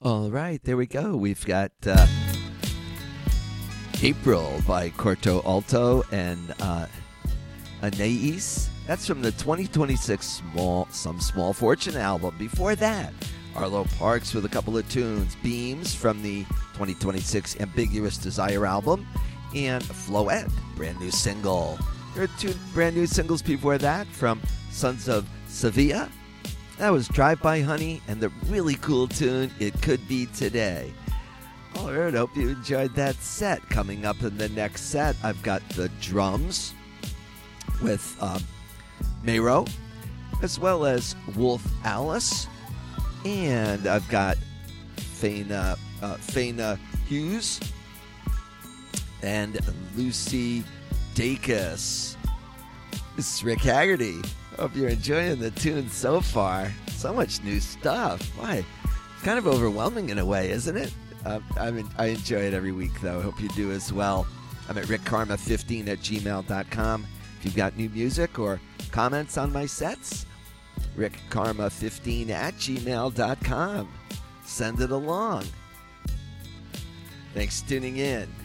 All right, there we go. We've got April by Corto Alto and Anais. That's from the 2026 Some Small Fortune album. Before that, Arlo Parks with a couple of tunes. Beams from the 2026 Ambiguous Desire album. And Floette, brand new single. There are two brand new singles before that from Sons of Sevilla. That was Drive By Honey and the really cool tune, It Could Be Today. All right, hope you enjoyed that set. Coming up in the next set, I've got the drums with Mayro, as well as Wolf Alice. And I've got Faina Hughes and Lucy Dacus. This is Rick Haggerty. Hope you're enjoying the tune so far. So much new stuff. Why? It's kind of overwhelming in a way, isn't it? I enjoy it every week, though. Hope you do as well. I'm at rickkarma15@gmail.com. If you've got new music or comments on my sets, rickkarma15@gmail.com. Send it along. Thanks for tuning in.